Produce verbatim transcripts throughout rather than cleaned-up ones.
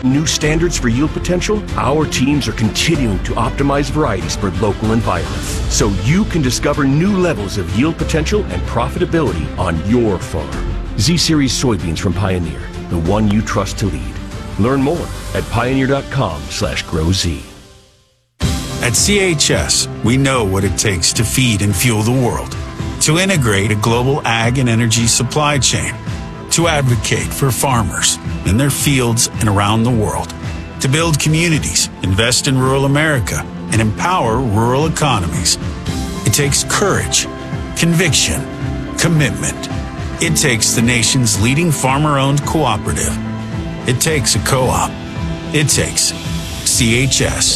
New standards for yield potential? Our teams are continuing to optimize varieties for local environments, so you can discover new levels of yield potential and profitability on your farm. Z-Series soybeans from Pioneer, the one you trust to lead. Learn more at pioneer.com slash growz. At C H S, we know what it takes to feed and fuel the world, to integrate a global ag and energy supply chain, to advocate for farmers in their fields and around the world, to build communities, invest in rural America, and empower rural economies. It takes courage, conviction, commitment. It takes the nation's leading farmer-owned cooperative. It takes a co-op. It takes C H S.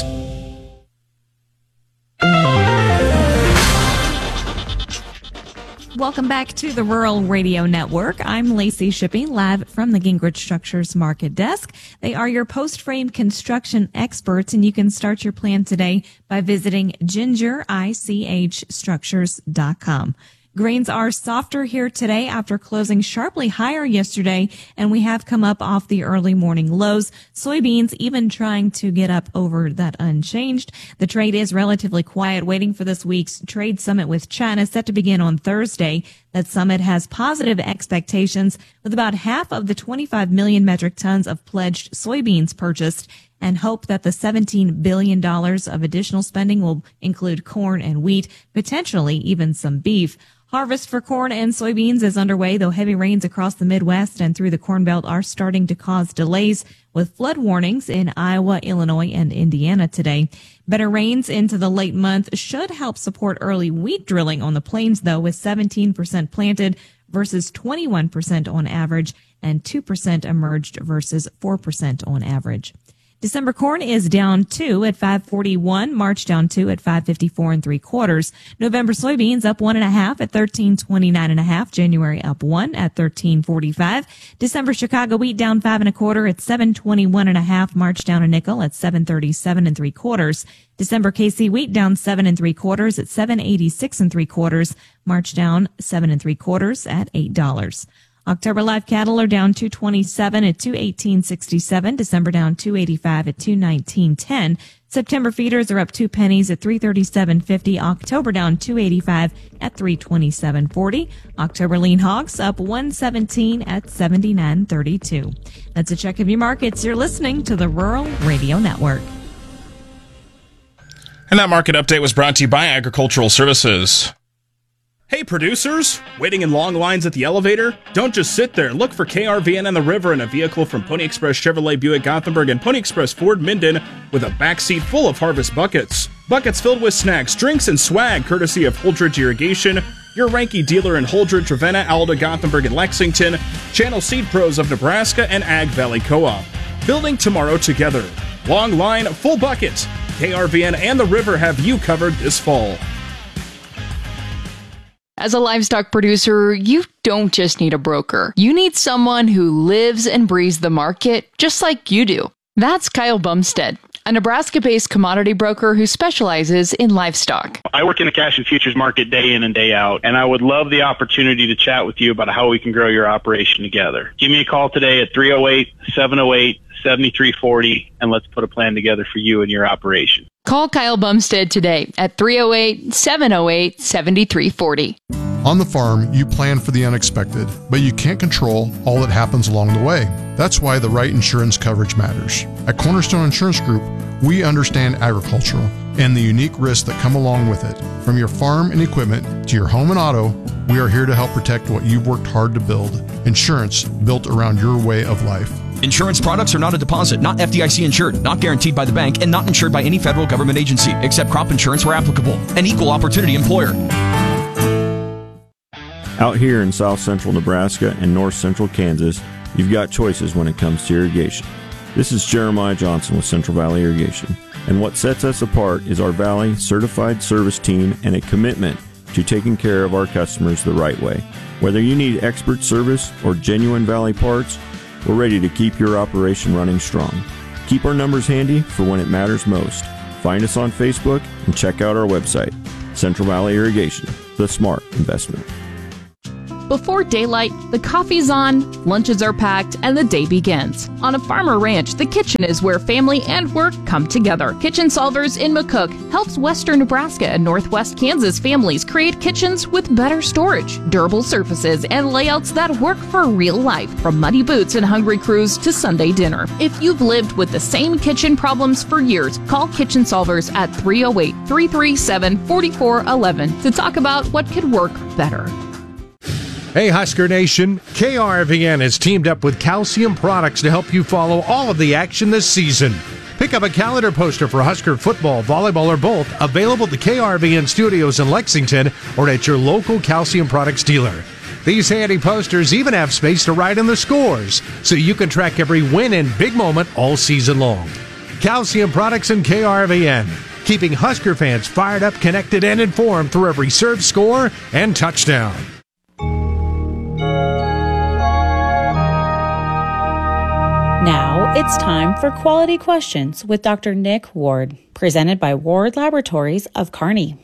Welcome back to the Rural Radio Network. I'm Lacey Shippey, live from the Gingrich Structures Market Desk. They are your post-frame construction experts, and you can start your plan today by visiting ginger ich structures dot com. Grains are softer here today after closing sharply higher yesterday, and we have come up off the early morning lows. Soybeans even trying to get up over that unchanged. The trade is relatively quiet, waiting for this week's trade summit with China set to begin on Thursday. That summit has positive expectations with about half of the twenty-five million metric tons of pledged soybeans purchased, and hope that the seventeen billion dollars of additional spending will include corn and wheat, potentially even some beef. Harvest for corn and soybeans is underway, though heavy rains across the Midwest and through the Corn Belt are starting to cause delays, with flood warnings in Iowa, Illinois, and Indiana today. Better rains into the late month should help support early wheat drilling on the plains, though, with seventeen percent planted versus twenty-one percent on average and two percent emerged versus four percent on average. December corn is down two at five forty-one. March down two at five fifty-four and three quarters. November soybeans up one and a half at thirteen twenty-nine and a half. January up one at thirteen forty-five. December Chicago wheat down five and a quarter at seven twenty-one and a half. March down a nickel at seven thirty-seven and three quarters. December K C wheat down seven and three quarters at seven eighty-six and three quarters. March down seven and three quarters at eight dollars. October live cattle are down two twenty-seven at two eighteen sixty-seven. December down two eighty-five at two nineteen ten. September feeders are up two pennies at three thirty-seven fifty. October down two eighty-five at three twenty-seven forty. October lean hogs up one seventeen at seventy-nine thirty-two. That's a check of your markets. You're listening to the Rural Radio Network. And that market update was brought to you by Agricultural Services. Hey producers, waiting in long lines at the elevator? Don't just sit there. Look for K R V N on the river in a vehicle from Pony Express Chevrolet Buick Gothenburg and Pony Express Ford Minden with a backseat full of harvest buckets. Buckets filled with snacks, drinks, and swag courtesy of Holdridge Irrigation, your Ranky dealer in Holdridge, Ravenna, Alda, Gothenburg, and Lexington, Channel Seed Pros of Nebraska, and Ag Valley Co-op. Building tomorrow together. Long line, full buckets. K R V N and the river have you covered this fall. As a livestock producer, you don't just need a broker. You need someone who lives and breathes the market just like you do. That's Kyle Bumstead, a Nebraska-based commodity broker who specializes in livestock. I work in the cash and futures market day in and day out, and I would love the opportunity to chat with you about how we can grow your operation together. Give me a call today at three oh eight, seven oh eight, seven three four oh, and let's put a plan together for you and your operation. Call Kyle Bumstead today at three oh eight, seven oh eight, seven three four oh. On the farm, you plan for the unexpected, but you can't control all that happens along the way. That's why the right insurance coverage matters. At Cornerstone Insurance Group, we understand agriculture and the unique risks that come along with it. From your farm and equipment to your home and auto, we are here to help protect what you've worked hard to build. Insurance built around your way of life. Insurance products are not a deposit, not F D I C insured, not guaranteed by the bank, and not insured by any federal government agency, except crop insurance where applicable. An equal opportunity employer. Out here in south central Nebraska and north central Kansas, you've got choices when it comes to irrigation. This is Jeremiah Johnson with Central Valley Irrigation, and what sets us apart is our Valley certified service team and a commitment to taking care of our customers the right way. Whether you need expert service or genuine Valley parts, we're ready to keep your operation running strong. Keep our numbers handy for when it matters most. Find us on Facebook and check out our website. Central Valley Irrigation, the smart investment. Before daylight, the coffee's on, lunches are packed, and the day begins. On a farmer ranch, the kitchen is where family and work come together. Kitchen Solvers in McCook helps western Nebraska and northwest Kansas families create kitchens with better storage, durable surfaces, and layouts that work for real life, from muddy boots and hungry crews to Sunday dinner. If you've lived with the same kitchen problems for years, call Kitchen Solvers at three oh eight, three three seven, four four one one to talk about what could work better. Hey Husker Nation, K R V N has teamed up with Calcium Products to help you follow all of the action this season. Pick up a calendar poster for Husker football, volleyball, or both, available at the K R V N studios in Lexington or at your local Calcium Products dealer. These handy posters even have space to write in the scores, so you can track every win and big moment all season long. Calcium Products and K R V N, keeping Husker fans fired up, connected, and informed through every serve, score, and touchdown. Now it's time for Quality Questions with Doctor Nick Ward, presented by Ward Laboratories of Kearney.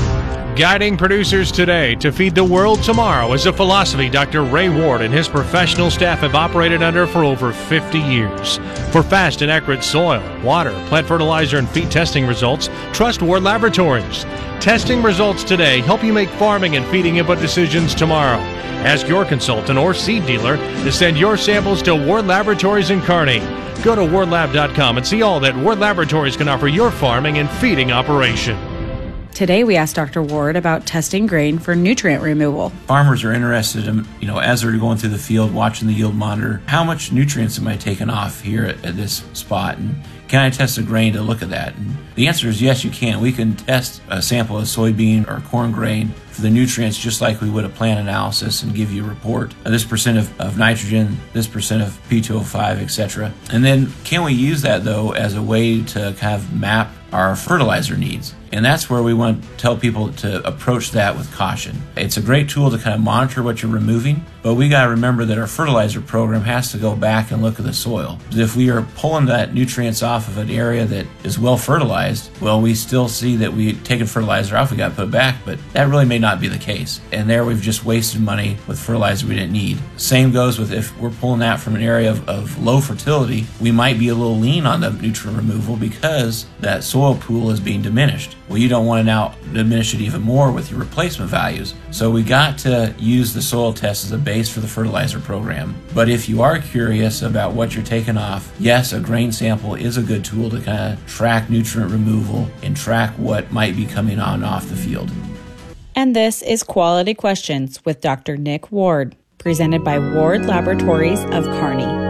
Guiding producers today to feed the world tomorrow is a philosophy Doctor Ray Ward and his professional staff have operated under for over fifty years. For fast and accurate soil, water, plant fertilizer, and feed testing results, trust Ward Laboratories. Testing results today help you make farming and feeding input decisions tomorrow. Ask your consultant or seed dealer to send your samples to Ward Laboratories in Kearney. Go to ward lab dot com and see all that Ward Laboratories can offer your farming and feeding operation. Today we asked Doctor Ward about testing grain for nutrient removal. Farmers are interested in, you know, as they're going through the field, watching the yield monitor, how much nutrients am I taking off here at, at this spot? And can I test a grain to look at that? And the answer is yes, you can. We can test a sample of soybean or corn grain for the nutrients just like we would a plant analysis and give you a report. Uh, this percent of, of nitrogen, this percent of P two O five, et cetera. And then can we use that, though, as a way to kind of map our fertilizer needs? And that's where we want to tell people to approach that with caution. It's a great tool to kind of monitor what you're removing, but we got to remember that our fertilizer program has to go back and look at the soil. If we are pulling that nutrients off of an area that is well fertilized, well, we still see that we taken fertilizer off, we got to put it back, but that really may not be the case. And there we've just wasted money with fertilizer we didn't need. Same goes with if we're pulling that from an area of, of low fertility, we might be a little lean on the nutrient removal because that soil pool is being diminished. Well, you don't want to now diminish it even more with your replacement values. So we got to use the soil test as a base for the fertilizer program. But if you are curious about what you're taking off, yes, a grain sample is a good tool to kind of track nutrient removal and track what might be coming on and off the field. And this is Quality Questions with Doctor Nick Ward, presented by Ward Laboratories of Kearney.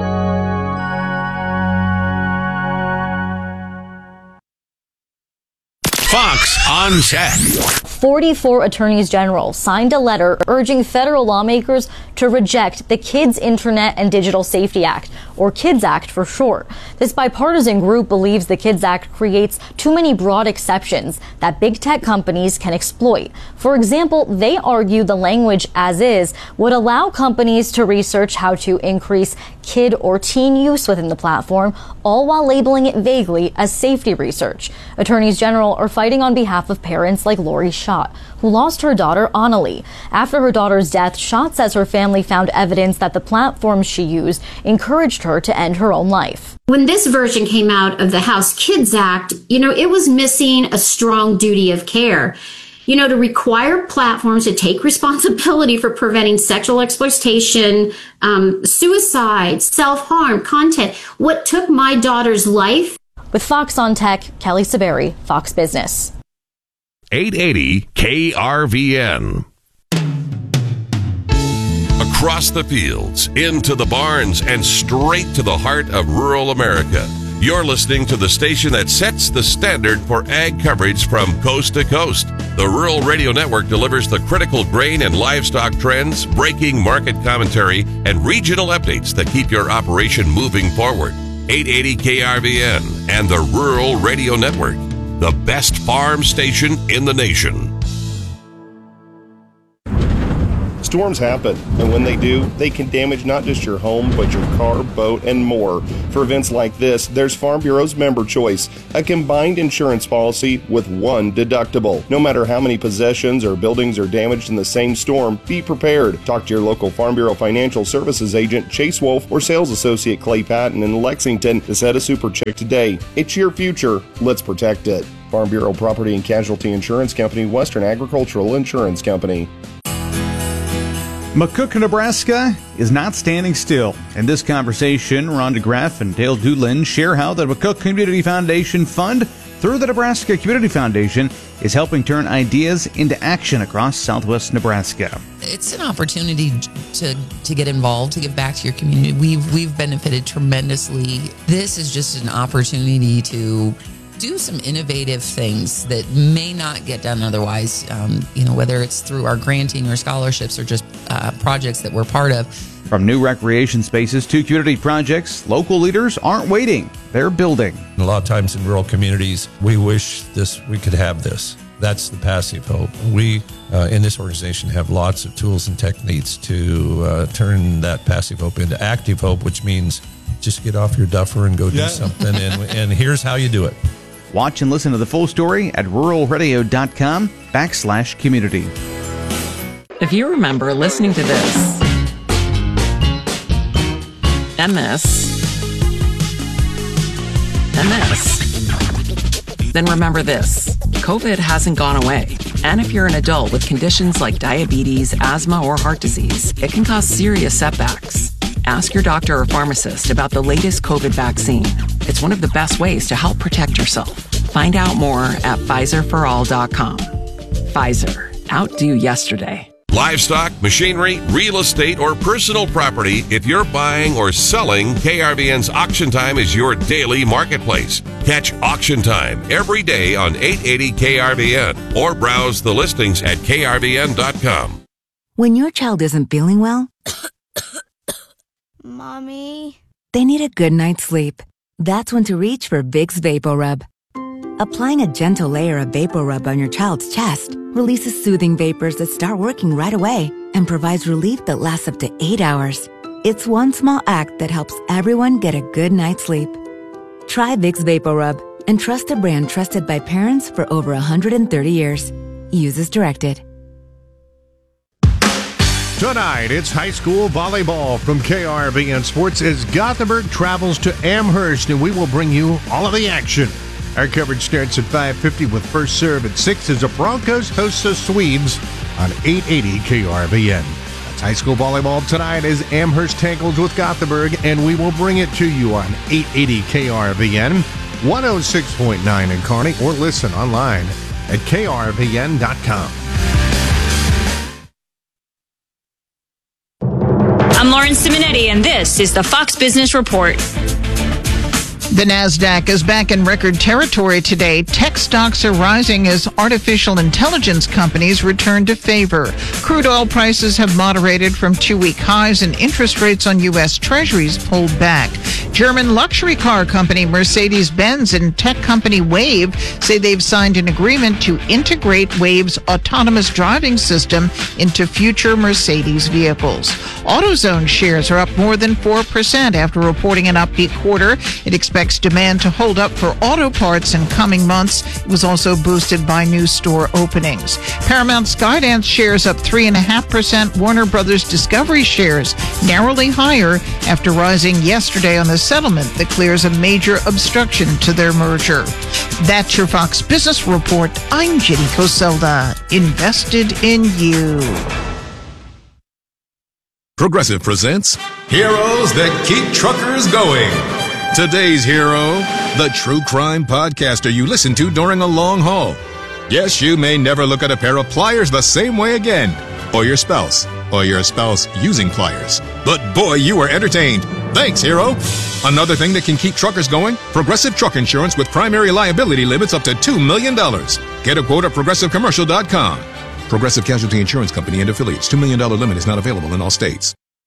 Fox on Tech. forty-four attorneys general signed a letter urging federal lawmakers to reject the Kids Internet and Digital Safety Act, or KIDS Act for short. This bipartisan group believes the KIDS Act creates too many broad exceptions that big tech companies can exploit. For example, they argue the language as is would allow companies to research how to increase kid or teen use within the platform, all while labeling it vaguely as safety research. Attorneys general are fighting on behalf of parents like Lori Schott, who lost her daughter Annalie. After her daughter's death, Schott says her family found evidence that the platforms she used encouraged her to end her own life. When this version came out of the House KIDS Act, you know, it was missing a strong duty of care. You know, to require platforms to take responsibility for preventing sexual exploitation, um, suicide, self-harm, content. What took my daughter's life? With Fox on Tech, Kelly Saberi, Fox Business. eight eighty K R V N. Across the fields, into the barns, and straight to the heart of rural America. You're listening to the station that sets the standard for ag coverage from coast to coast. The Rural Radio Network delivers the critical grain and livestock trends, breaking market commentary, and regional updates that keep your operation moving forward. eight eighty K R V N and the Rural Radio Network, the best farm station in the nation. Storms happen, and when they do, they can damage not just your home, but your car, boat, and more. For events like this, there's Farm Bureau's Member Choice, a combined insurance policy with one deductible. No matter how many possessions or buildings are damaged in the same storm, be prepared. Talk to your local Farm Bureau Financial Services agent, Chase Wolf, or sales associate Clay Patton in Lexington to set a super check today. It's your future. Let's protect it. Farm Bureau Property and Casualty Insurance Company, Western Agricultural Insurance Company. McCook, Nebraska is not standing still. In this conversation, Ron DeGraff and Dale Doolin share how the McCook Community Foundation Fund, through the Nebraska Community Foundation, is helping turn ideas into action across southwest Nebraska. It's an opportunity to to get involved, to give back to your community. We've we've benefited tremendously. This is just an opportunity to do some innovative things that may not get done otherwise, um, you know, whether it's through our granting or scholarships or just uh, projects that we're part of. From new recreation spaces to community projects, local leaders aren't waiting. They're building. A lot of times in rural communities, we wish this we could have this. That's the passive hope. We, uh, in this organization, have lots of tools and techniques to uh, turn that passive hope into active hope, which means just get off your duffer and go do yeah. something. And, and here's how you do it. Watch and listen to the full story at ruralradio.com backslash community. If you remember listening to this, and this, and this, then remember this. COVID hasn't gone away. And if you're an adult with conditions like diabetes, asthma, or heart disease, it can cause serious setbacks. Ask your doctor or pharmacist about the latest COVID vaccine. It's one of the best ways to help protect yourself. Find out more at Pfizer for all dot com. Pfizer. Outdo yesterday. Livestock, machinery, real estate, or personal property, if you're buying or selling, K R V N's Auction Time is your daily marketplace. Catch Auction Time every day on eight eighty K R V N or browse the listings at K R V N dot com. When your child isn't feeling well, Mommy, they need a good night's sleep. That's when to reach for Vicks VapoRub. Applying a gentle layer of VapoRub on your child's chest releases soothing vapors that start working right away and provides relief that lasts up to eight hours. It's one small act that helps everyone get a good night's sleep. Try Vicks VapoRub and trust a brand trusted by parents for over one hundred thirty years. Use as directed. Tonight, it's high school volleyball from K R V N Sports as Gothenburg travels to Amherst, and we will bring you all of the action. Our coverage starts at five fifty with first serve at six as the Broncos host the Swedes on eight eighty K R V N. That's high school volleyball tonight as Amherst tackles with Gothenburg, and we will bring it to you on eight eighty K R V N, one oh six point nine in Kearney, or listen online at K R V N dot com. I'm Lauren Simonetti, and this is the Fox Business Report. The NASDAQ is back in record territory today. Tech stocks are rising as artificial intelligence companies return to favor. Crude oil prices have moderated from two-week highs, and interest rates on U S Treasuries pulled back. German luxury car company Mercedes-Benz and tech company Wave say they've signed an agreement to integrate Wave's autonomous driving system into future Mercedes vehicles. AutoZone shares are up more than four percent after reporting an upbeat quarter. It expects demand to hold up for auto parts in coming months. It was also boosted by new store openings. Paramount Skydance shares up three point five percent. Warner Brothers Discovery shares narrowly higher after rising yesterday on the settlement that clears a major obstruction to their merger. That's your Fox Business Report. I'm Jenny Coselda. Invested in you. Progressive presents Heroes That Keep Truckers Going. Today's hero, the true crime podcaster you listen to during a long haul. Yes, you may never look at a pair of pliers the same way again. Or your spouse. Or your spouse using pliers. But boy, you were entertained. Thanks, hero. Another thing that can keep truckers going? Progressive truck insurance with primary liability limits up to two million dollars. Get a quote at progressive commercial dot com. Progressive Casualty Insurance Company and affiliates. two million dollars limit is not available in all states.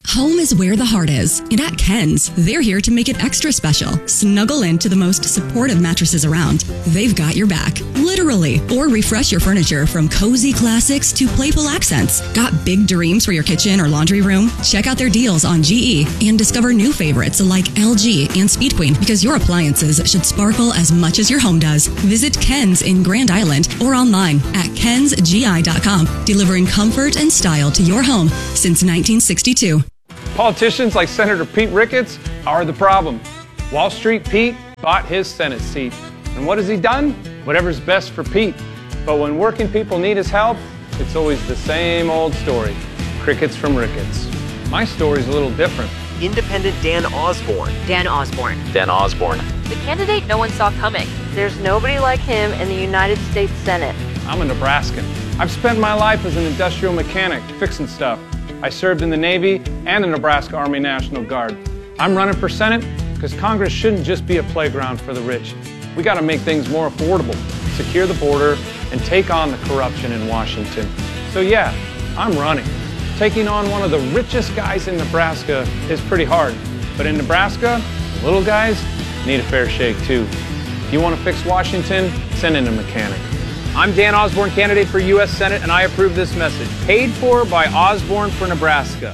Home is where the heart is, and at Ken's, they're here to make it extra special. Snuggle into the most supportive mattresses around. They've got your back, literally. Or refresh your furniture from cozy classics to playful accents. Got big dreams for your kitchen or laundry room? Check out their deals on G E and discover new favorites like L G and Speed Queen, because your appliances should sparkle as much as your home does. Visit Ken's in Grand Island or online at kens g i dot com, delivering comfort and style to your home since nineteen sixty-two. Politicians like Senator Pete Ricketts are the problem. Wall Street Pete bought his Senate seat. And what has he done? Whatever's best for Pete. But when working people need his help, it's always the same old story. Crickets from Ricketts. My story's a little different. Independent Dan Osborne. Dan Osborne. Dan Osborne. The candidate no one saw coming. There's nobody like him in the United States Senate. I'm a Nebraskan. I've spent my life as an industrial mechanic, fixing stuff. I served in the Navy and the Nebraska Army National Guard. I'm running for Senate because Congress shouldn't just be a playground for the rich. We got to make things more affordable, secure the border, and take on the corruption in Washington. So yeah, I'm running. Taking on one of the richest guys in Nebraska is pretty hard. But in Nebraska, the little guys need a fair shake too. If you want to fix Washington, send in a mechanic. I'm Dan Osborne, candidate for U S Senate, and I approve this message. Paid for by Osborne for Nebraska.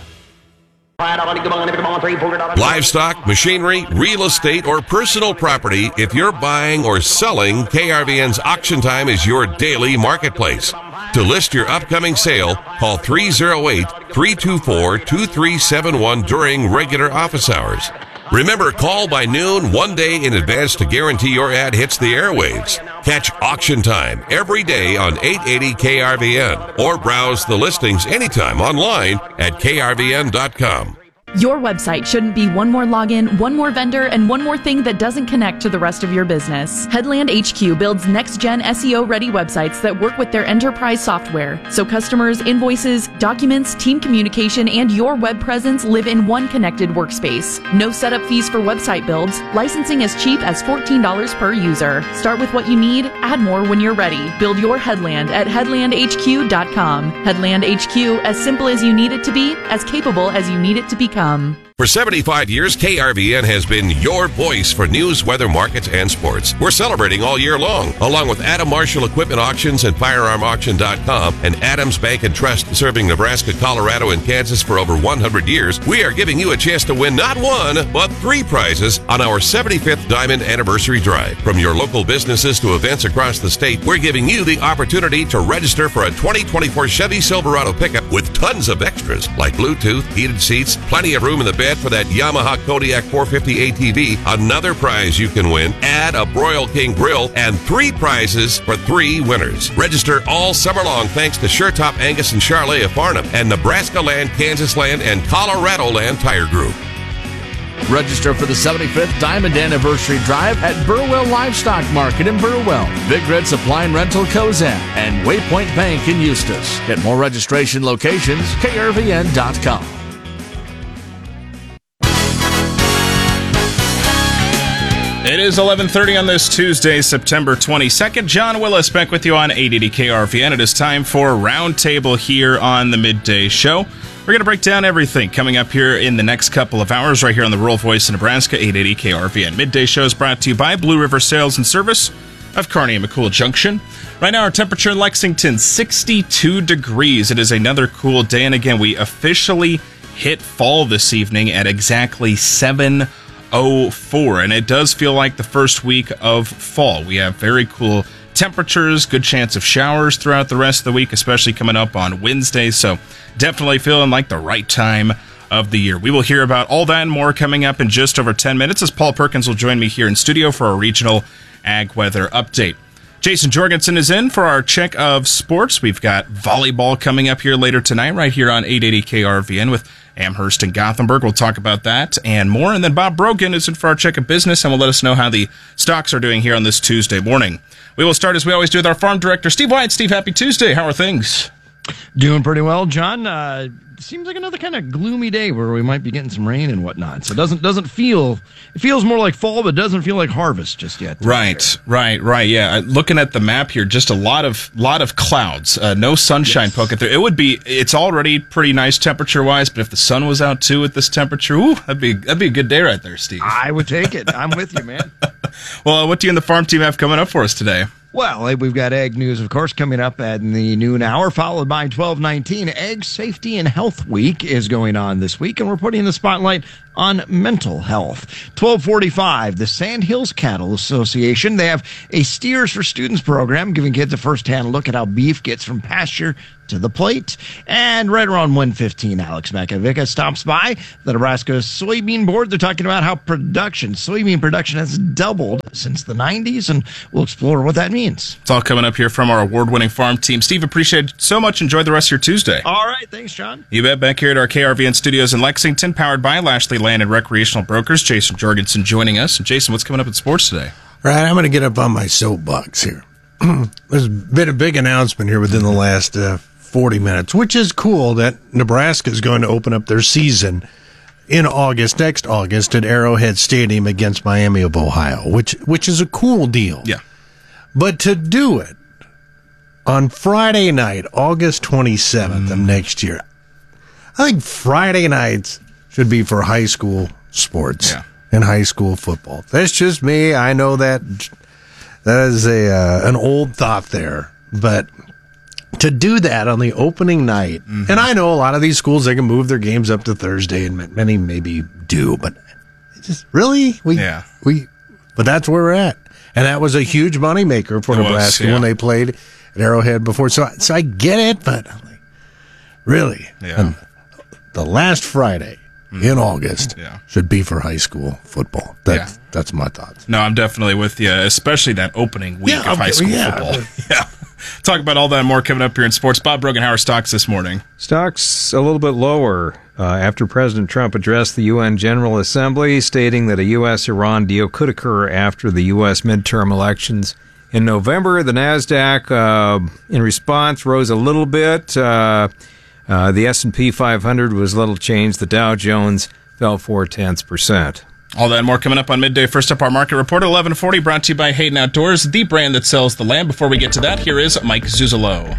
Livestock, machinery, real estate, or personal property, if you're buying or selling, K R V N's Auction Time is your daily marketplace. To list your upcoming sale, call three oh eight, three two four, two three seven one during regular office hours. Remember, call by noon one day in advance to guarantee your ad hits the airwaves. Catch Auction Time every day on eight eighty K R V N or browse the listings anytime online at K R V N dot com. Your website shouldn't be one more login, one more vendor, and one more thing that doesn't connect to the rest of your business. Headland H Q builds next-gen S E O-ready websites that work with their enterprise software, so customers, invoices, documents, team communication, and your web presence live in one connected workspace. No setup fees for website builds. Licensing as cheap as fourteen dollars per user. Start with what you need, add more when you're ready. Build your Headland at headland h q dot com. Headland H Q, as simple as you need it to be, as capable as you need it to become. For seventy-five years, K R V N has been your voice for news, weather, markets, and sports. We're celebrating all year long, along with Adam Marshall Equipment Auctions and firearm auction dot com and Adams Bank and Trust, serving Nebraska, Colorado, and Kansas for over one hundred years. We are giving you a chance to win not one, but three prizes on our seventy-fifth Diamond Anniversary Drive. From your local businesses to events across the state, we're giving you the opportunity to register for a twenty twenty-four Chevy Silverado pickup with tons of extras like Bluetooth, heated seats, plenty of room in the bed for that Yamaha Kodiak four fifty A T V. Another prize you can win, add a Broil King grill, and three prizes for three winners. Register all summer long thanks to SureTop Angus and Charlet of Farnham and Nebraska Land, Kansas Land, and Colorado Land Tire Group. Register for the seventy-fifth Diamond Anniversary Drive at Burwell Livestock Market in Burwell, Big Red Supply and Rental Kozan, and Waypoint Bank in Eustis. Get more registration locations, K R V N dot com. It is eleven thirty on this Tuesday, September twenty-second. John Willis back with you on eight eighty K R V N. It is time for Roundtable here on the Midday Show. We're going to break down everything coming up here in the next couple of hours right here on the Rural Voice of Nebraska, eight eighty K R V N. Midday Show is brought to you by Blue River Sales and Service of Kearney and McCool Junction. Right now, our temperature in Lexington, sixty-two degrees. It is another cool day, and again, we officially hit fall this evening at exactly seven oh four, and it does feel like the first week of fall. We have very cool temperatures, good chance of showers throughout the rest of the week, especially coming up on Wednesday, so definitely feeling like the right time of the year. We will hear about all that and more coming up in just over ten minutes as Paul Perkins will join me here in studio for a regional ag weather update. Jason Jorgensen is in for our check of sports. We've got volleyball coming up here later tonight right here on eight eighty K R V N with Amherst and Gothenburg. We'll talk about that and more. And then Bob Brogan is in for our check of business and will let us know how the stocks are doing here on this Tuesday morning. We will start, as we always do, with our farm director, Steve White. Steve, happy Tuesday. How are things? Doing pretty well, John. Uh, seems like another kind of gloomy day where we might be getting some rain and whatnot. So it doesn't doesn't feel it feels more like fall, but doesn't feel like harvest just yet. Right, right, right. Yeah, looking at the map here, just a lot of lot of clouds, uh, no sunshine yes. poking through. It would be. It's already pretty nice temperature wise, but if the sun was out too at this temperature, ooh, that'd be that'd be a good day right there, Steve. I would take it. I'm with you, man. Well, uh, what do you and the farm team have coming up for us today? Well, we've got Ag News, of course, coming up at the noon hour, followed by twelve nineteen. Ag Safety and Health Week is going on this week, and we're putting the spotlight on mental health. twelve forty-five, the Sand Hills Cattle Association. They have a Steers for Students program, giving kids a first-hand look at how beef gets from pasture to the plate. And right around one fifteen, Alex Makovica stops by the Nebraska Soybean Board. They're talking about how production, soybean production has doubled since the nineties, and we'll explore what that means. It's all coming up here from our award-winning farm team. Steve, appreciate it so much. Enjoy the rest of your Tuesday. All right. Thanks, John. You bet. Back here at our K R V N studios in Lexington, powered by Lashley Land and Recreational Brokers. Jason Jorgensen joining us. And Jason, what's coming up in sports today? All right, I'm going to get up on my soapbox here. There's been a big announcement here within the last uh, forty minutes, which is cool that Nebraska is going to open up their season in August, next August, at Arrowhead Stadium against Miami of Ohio, which which is a cool deal. Yeah. But to do it on Friday night, August twenty-seventh mm. of next year, I think Friday nights should be for high school sports yeah. and high school football. That's just me. I know that that is a uh, an old thought there, but to do that on the opening night, mm-hmm. and I know a lot of these schools, they can move their games up to Thursday, and many maybe do, but just really, we, yeah. we, but that's where we're at. And that was a huge moneymaker for it Nebraska was, yeah. when they played at Arrowhead before. So, so I get it, but I'm like, really? Yeah. And the last Friday mm-hmm. in August yeah. should be for high school football. That, yeah. That's my thoughts. No, I'm definitely with you, especially that opening week yeah, of high school yeah. football. Yeah. Talk about all that and more coming up here in sports. Bob Brogan, how are stocks this morning? Stocks a little bit lower uh, after President Trump addressed the U N General Assembly, stating that a U S Iran deal could occur after the U S midterm elections in November. The NASDAQ, uh, in response, rose a little bit. Uh, uh, the S and P five hundred was little changed. The Dow Jones fell four-tenths percent. All that and more coming up on Midday. First up, our market report at eleven forty, brought to you by Hayden Outdoors, the brand that sells the land. Before we get to that, here is Mike Zuzolo.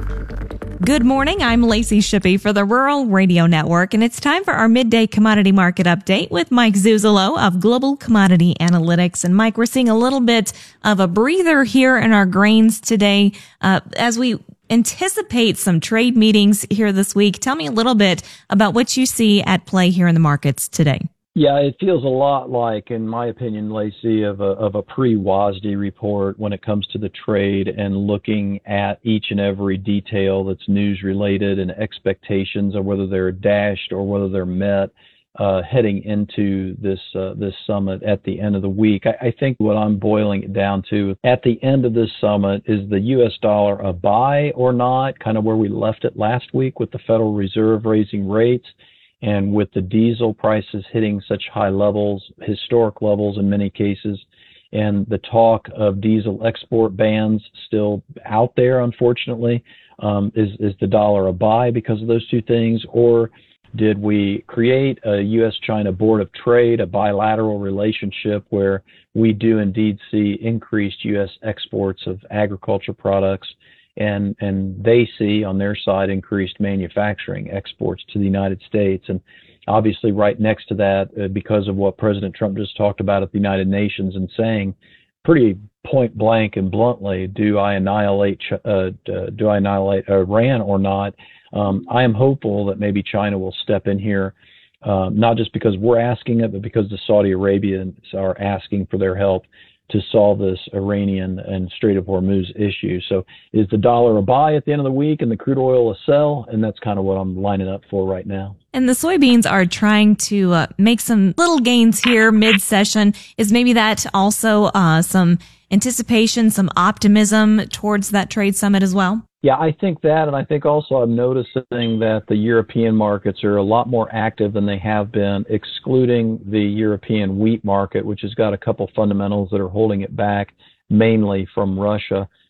Good morning. I'm Lacey Shippey for the Rural Radio Network, and it's time for our midday commodity market update with Mike Zuzolo of Global Commodity Analytics. And Mike, we're seeing a little bit of a breather here in our grains today uh, as we anticipate some trade meetings here this week. Tell me a little bit about what you see at play here in the markets today. Yeah, it feels a lot like, in my opinion, Lacey, of a of a pre-W A S D report when it comes to the trade and looking at each and every detail that's news related and expectations of whether they're dashed or whether they're met uh, heading into this uh, this summit at the end of the week. I, I think what I'm boiling it down to at the end of this summit is the U S dollar a buy or not, kind of where we left it last week with the Federal Reserve raising rates. And with the diesel prices hitting such high levels, historic levels in many cases, and the talk of diesel export bans still out there, unfortunately, um, is, is the dollar a buy because of those two things? Or did we create a U S China Board of Trade, a bilateral relationship where we do indeed see increased U S exports of agriculture products, and and they see on their side increased manufacturing exports to the United States? And obviously right next to that, uh, because of what President Trump just talked about at the United Nations and saying pretty point blank and bluntly, do I annihilate uh, do I annihilate Iran or not? Um, I am hopeful that maybe China will step in here, um, not just because we're asking it, but because the Saudi Arabians are asking for their help to solve this Iranian and Strait of Hormuz issue. So is the dollar a buy at the end of the week and the crude oil a sell? And that's kind of what I'm lining up for right now. And the soybeans are trying to uh, make some little gains here mid-session. Is maybe that also uh, some anticipation, some optimism towards that trade summit as well? Yeah, I think that, and I think also I'm noticing that the European markets are a lot more active than they have been, excluding the European wheat market, which has got a couple fundamentals that are holding it back, mainly from Russia.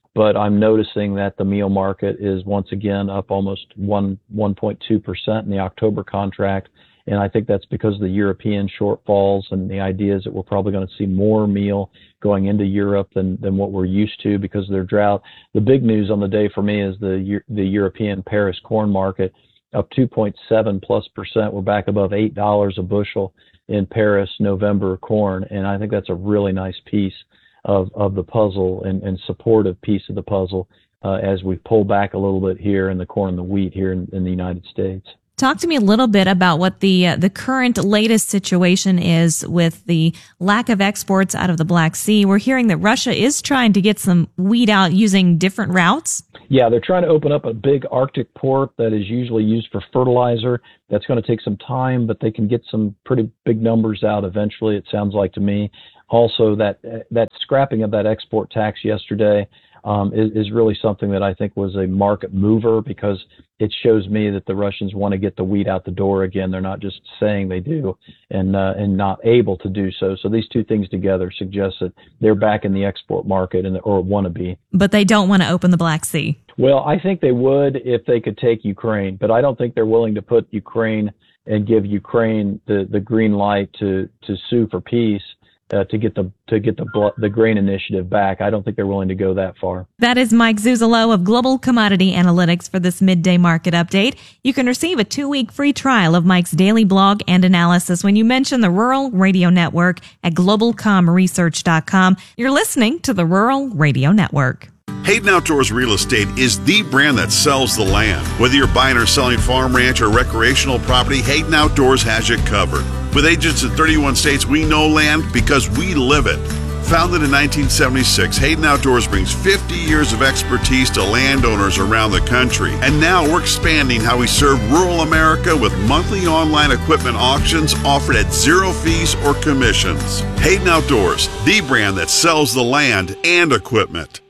but I'm noticing that the meal market is once again up almost one, 1.2 percent in the October contract. And I think that's because of the European shortfalls, and the idea is that we're probably going to see more meal going into Europe than, than what we're used to because of their drought. The big news on the day for me is the the European Paris corn market up two point seven plus percent. We're back above eight dollars a bushel in Paris November corn, and I think that's a really nice piece of, of the puzzle and, and supportive piece of the puzzle uh, as we pull back a little bit here in the corn and the wheat here in, in the United States. Talk to me a little bit about what the uh, the current latest situation is with the lack of exports out of the Black Sea. We're hearing that Russia is trying to get some wheat out using different routes. Yeah, they're trying to open up a big Arctic port that is usually used for fertilizer. That's going to take some time, but they can get some pretty big numbers out eventually, it sounds like to me. Also, that that scrapping of that export tax yesterday um, is, is really something that I think was a market mover, because it shows me that the Russians want to get the wheat out the door again. They're not just saying they do and uh, and not able to do so. So these two things together suggest that they're back in the export market and or want to be. But they don't want to open the Black Sea. Well, I think they would if they could take Ukraine, but I don't think they're willing to put Ukraine and give Ukraine the, the green light to, to sue for peace. Uh, to get the to get the the grain initiative back. I don't think they're willing to go that far. That is Mike Zuzolo of Global Commodity Analytics for this midday market update. You can receive a two-week free trial of Mike's daily blog and analysis when you mention the Rural Radio Network at global com research dot com. You're listening to the Rural Radio Network. Hayden Outdoors Real Estate is the brand that sells the land. Whether you're buying or selling farm, ranch, or recreational property, Hayden Outdoors has you covered. With agents in thirty-one states, we know land because we live it. Founded in nineteen seventy-six, Hayden Outdoors brings fifty years of expertise to landowners around the country. And now we're expanding how we serve rural America with monthly online equipment auctions offered at zero fees or commissions. Hayden Outdoors, the brand that sells the land and equipment.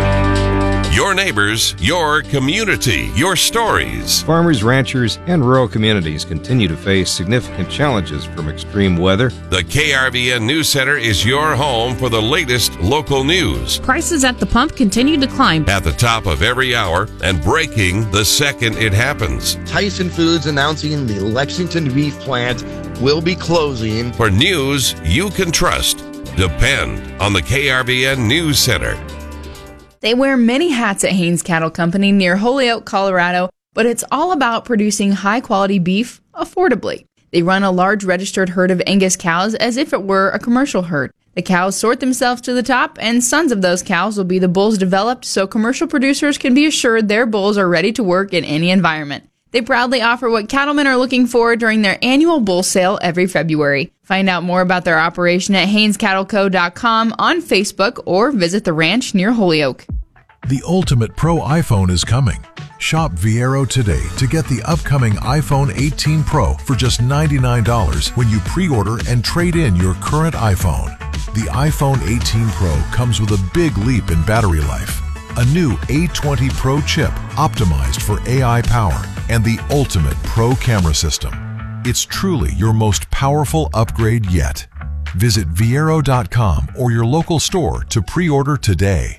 Your neighbors, your community, your stories. Farmers, ranchers, and rural communities continue to face significant challenges from extreme weather. The K R V N News Center is your home for the latest local news. Prices at the pump continue to climb. At the top of every hour and breaking the second it happens. Tyson Foods announcing the Lexington beef plant will be closing. For news you can trust, depend on the K R V N News Center. They wear many hats at Haines Cattle Company near Holyoke, Colorado, but it's all about producing high-quality beef affordably. They run a large registered herd of Angus cows as if it were a commercial herd. The cows sort themselves to the top, and sons of those cows will be the bulls developed so commercial producers can be assured their bulls are ready to work in any environment. They proudly offer what cattlemen are looking for during their annual bull sale every February. Find out more about their operation at Haines Cattle Co dot com on Facebook or visit the ranch near Holyoke. The ultimate pro iPhone is coming. Shop Viero today to get the upcoming iPhone eighteen Pro for just ninety-nine dollars when you pre-order and trade in your current iPhone. The iPhone eighteen Pro comes with a big leap in battery life, a new A twenty Pro chip optimized for A I power, and the ultimate pro camera system. It's truly your most powerful upgrade yet. Visit Viero dot com or your local store to pre-order today.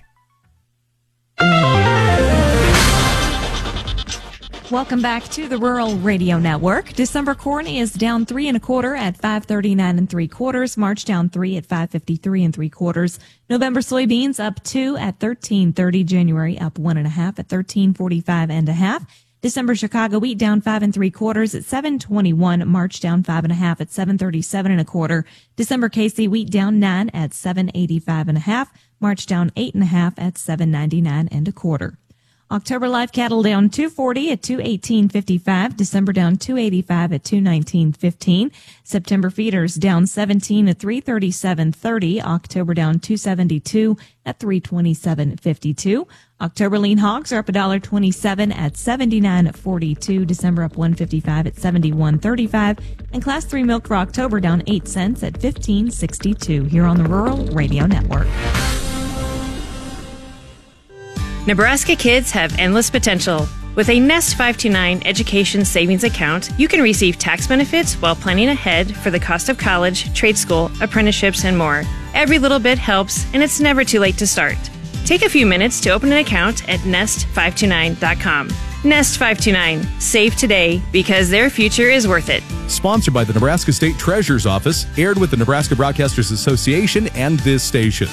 Welcome back to the Rural Radio Network. December corn is down three and a quarter at five thirty-nine and three quarters. March down three at five fifty-three and three quarters. November soybeans up two at thirteen thirty. January up one and a half at thirteen forty-five and a half. December Chicago wheat down five and three quarters at seven twenty-one. March down five and a half at seven thirty-seven and a quarter. December K C wheat down nine at seven eighty-five and a half. March down eight and a half at seven ninety-nine and a quarter. October live cattle down two forty at two eighteen fifty-five. December down two eighty-five at two nineteen fifteen. September feeders down seventeen at three thirty-seven thirty. October down two seventy-two at three twenty-seven fifty-two. October lean hogs are up one twenty-seven at seventy-nine forty-two. December up one fifty-five at seventy-one thirty-five. And class three milk for October down eight cents at fifteen sixty-two here on the Rural Radio Network. Nebraska kids have endless potential. With a Nest five two nine education savings account, you can receive tax benefits while planning ahead for the cost of college, trade school, apprenticeships, and more. Every little bit helps, and it's never too late to start. Take a few minutes to open an account at nest five two nine dot com. Nest five two nine. Save today because their future is worth it. Sponsored by the Nebraska State Treasurer's Office, aired with the Nebraska Broadcasters Association and this station.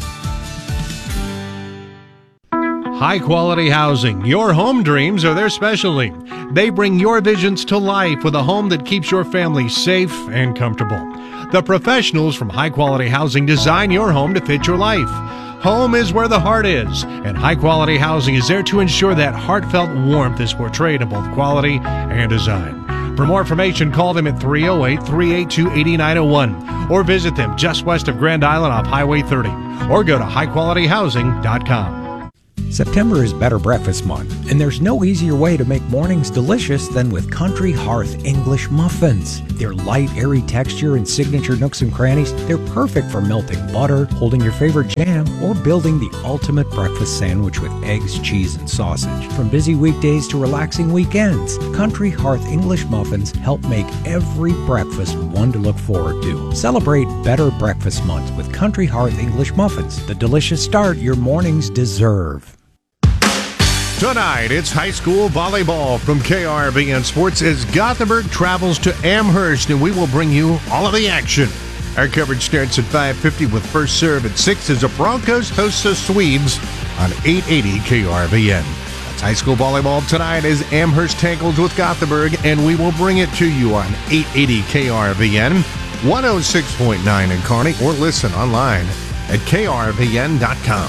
High-quality housing. Your home dreams are their specialty. They bring your visions to life with a home that keeps your family safe and comfortable. The professionals from High Quality Housing design your home to fit your life. Home is where the heart is, and High Quality Housing is there to ensure that heartfelt warmth is portrayed in both quality and design. For more information, call them at three oh eight, three eight two, eight nine oh one or visit them just west of Grand Island off Highway thirty or go to high quality housing dot com. September is Better Breakfast Month, and there's no easier way to make mornings delicious than with Country Hearth English Muffins. Their light, airy texture and signature nooks and crannies, they're perfect for melting butter, holding your favorite jam, or building the ultimate breakfast sandwich with eggs, cheese, and sausage. From busy weekdays to relaxing weekends, Country Hearth English Muffins help make every breakfast one to look forward to. Celebrate Better Breakfast Month with Country Hearth English Muffins, the delicious start your mornings deserve. Tonight, it's high school volleyball from K R V N Sports as Gothenburg travels to Amherst, and we will bring you all of the action. Our coverage starts at five fifty with first serve at six as the Broncos host the Swedes on eight eighty K R V N. That's high school volleyball tonight as Amherst tackles with Gothenburg, and we will bring it to you on eight eighty K R V N, one oh six point nine in Kearney, or listen online at K R V N dot com.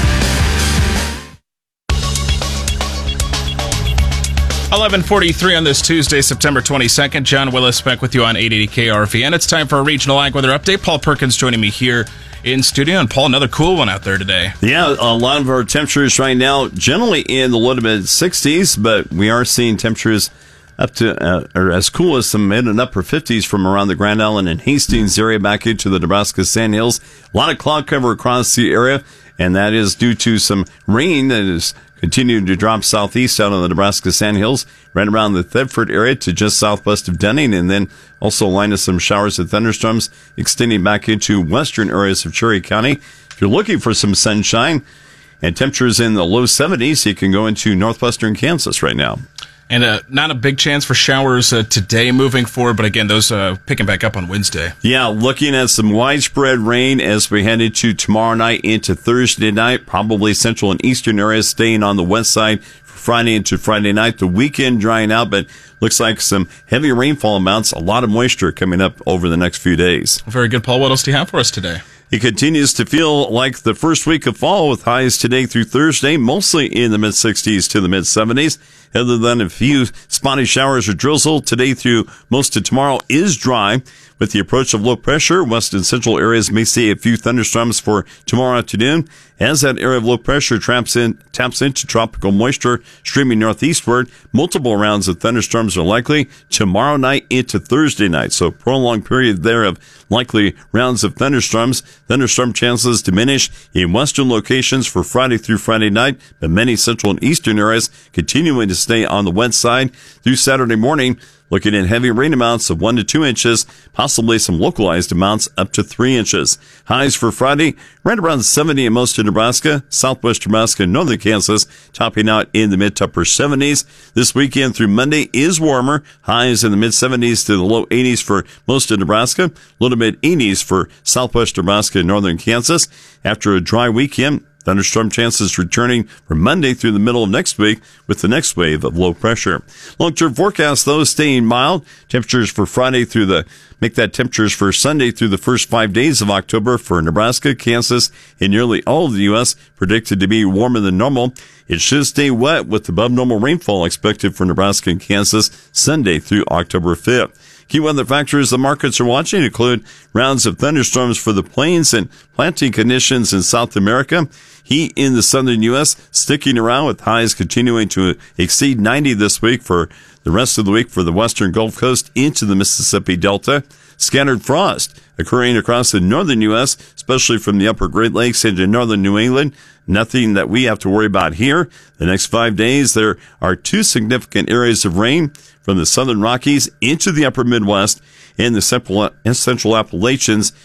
eleven forty-three on this Tuesday, September twenty-second. John Willis back with you on eight eighty K R V N. It's time for a regional ag weather update. Paul Perkins joining me here in studio. And Paul, another cool one out there today. Yeah, a lot of our temperatures right now generally in the low to mid sixties, but we are seeing temperatures up to uh, or as cool as some mid and upper fifties from around the Grand Island and Hastings area back into the Nebraska Sandhills. A lot of cloud cover across the area, and that is due to some rain that is continuing to drop southeast out of the Nebraska Sandhills, right around the Thedford area to just southwest of Denning, and then also a line of some showers and thunderstorms extending back into western areas of Cherry County. If you're looking for some sunshine and temperatures in the low seventies, you can go into northwestern Kansas right now. And uh, not a big chance for showers uh, today moving forward, but again, those uh, picking back up on Wednesday. Yeah, looking at some widespread rain as we head into tomorrow night into Thursday night, probably central and eastern areas staying on the west side for Friday into Friday night. The weekend drying out, but looks like some heavy rainfall amounts, a lot of moisture coming up over the next few days. Very good, Paul. What else do you have for us today? It continues to feel like the first week of fall with highs today through Thursday, mostly in the mid sixties to the mid seventies. Other than a few spotty showers or drizzle, today through most of tomorrow is dry. With the approach of low pressure, west and central areas may see a few thunderstorms for tomorrow afternoon. As that area of low pressure traps in, taps into tropical moisture streaming northeastward, multiple rounds of thunderstorms are likely tomorrow night into Thursday night. So prolonged period there of likely rounds of thunderstorms. Thunderstorm chances diminish in western locations for Friday through Friday night, but many central and eastern areas continuing to stay on the wet side through Saturday morning. Looking at heavy rain amounts of one to two inches, possibly some localized amounts up to three inches. Highs for Friday, right around seventy in most of Nebraska, southwest Nebraska, and northern Kansas, topping out in the mid to upper seventies. This weekend through Monday is warmer. Highs in the mid seventies to the low eighties for most of Nebraska, low to mid eighties for southwest Nebraska and northern Kansas. After a dry weekend, thunderstorm chances returning from Monday through the middle of next week with the next wave of low pressure. Long-term forecast, though, staying mild. Temperatures for Friday through the, make that temperatures for Sunday through the first five days of October for Nebraska, Kansas, and nearly all of the U S predicted to be warmer than normal. It should stay wet with above normal rainfall expected for Nebraska and Kansas Sunday through October fifth. Key weather factors the markets are watching include rounds of thunderstorms for the plains and planting conditions in South America. Heat in the southern U S sticking around with highs continuing to exceed ninety this week for the rest of the week for the western Gulf Coast into the Mississippi Delta. Scattered frost occurring across the northern U S, especially from the upper Great Lakes into northern New England. Nothing that we have to worry about here. The next five days, there are two significant areas of rain from the southern Rockies into the upper Midwest and the central, and central Appalachians.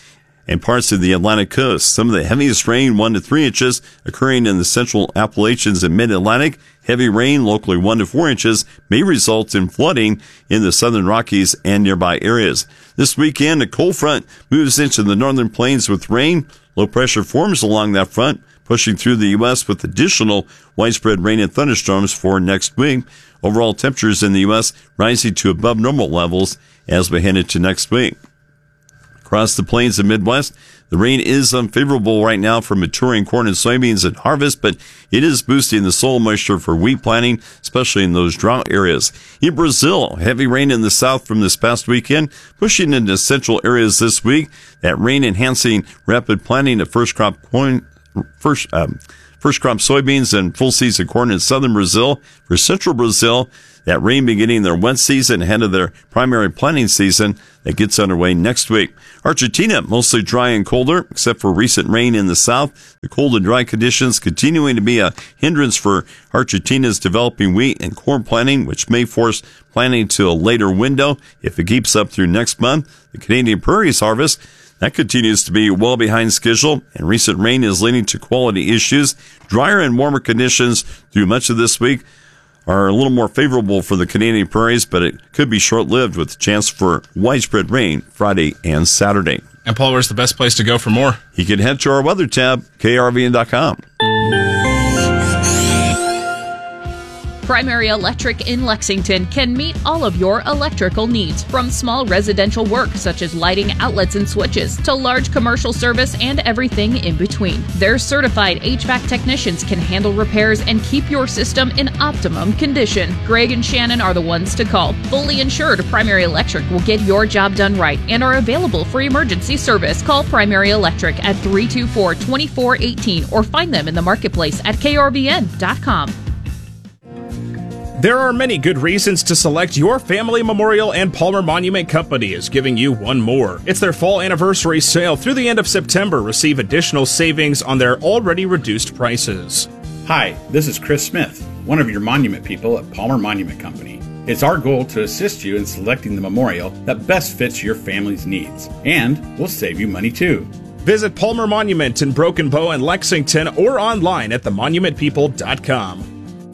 and parts of the Atlantic coast. Some of the heaviest rain, one to three inches, occurring in the central Appalachians and mid-Atlantic. Heavy rain, locally one to four inches, may result in flooding in the southern Rockies and nearby areas. This weekend, a cold front moves into the northern plains with rain. Low pressure forms along that front, pushing through the U S with additional widespread rain and thunderstorms for next week. Overall temperatures in the U S rising to above normal levels as we head into next week. Across the plains and Midwest, the rain is unfavorable right now for maturing corn and soybeans at harvest, but it is boosting the soil moisture for wheat planting, especially in those drought areas. In Brazil, heavy rain in the south from this past weekend, pushing into central areas this week. That rain enhancing rapid planting of first crop corn, first, um, first crop soybeans and full season corn in southern Brazil. For central Brazil, that rain beginning their wet season ahead of their primary planting season that gets underway next week. Argentina, mostly dry and colder, except for recent rain in the south. The cold and dry conditions continuing to be a hindrance for Argentina's developing wheat and corn planting, which may force planting to a later window if it keeps up through next month. The Canadian prairies harvest, that continues to be well behind schedule, and recent rain is leading to quality issues. Drier and warmer conditions through much of this week are a little more favorable for the Canadian prairies, but it could be short-lived with a chance for widespread rain Friday and Saturday. And Paul, where's the best place to go for more? You can head to our weather tab, K R V N dot com. Primary Electric in Lexington can meet all of your electrical needs, from small residential work such as lighting, outlets, and switches, to large commercial service and everything in between. Their certified H V A C technicians can handle repairs and keep your system in optimum condition. Greg and Shannon are the ones to call. Fully insured, Primary Electric will get your job done right and are available for emergency service. Call Primary Electric at three two four, two four one eight or find them in the marketplace at K R V N dot com. There are many good reasons to select your Family Memorial, and Palmer Monument Company is giving you one more. It's their fall anniversary sale through the end of September. Receive additional savings on their already reduced prices. Hi, this is Chris Smith, one of your monument people at Palmer Monument Company. It's our goal to assist you in selecting the memorial that best fits your family's needs, and we'll save you money too. Visit Palmer Monument in Broken Bow and Lexington or online at the monument people dot com.